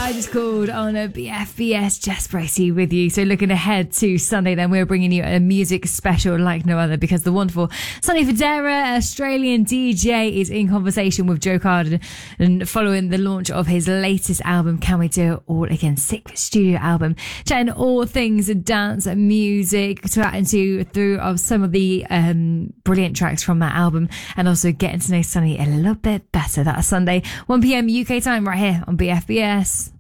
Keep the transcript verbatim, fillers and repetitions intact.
I just called on a B F B S. Jess Bracey with you. So looking ahead to Sunday, then we're bringing you a music special like no other, because the wonderful Sonny Fodera, Australian D J, is in conversation with Joe Carden and following the launch of his latest album, Can We Do It All Again? Sick studio album, chatting all things dance and music, chatting to through of some of the um, brilliant tracks from that album, and also getting to know Sonny a little bit better. That's Sunday, one p.m. U K time, right here on B F B S.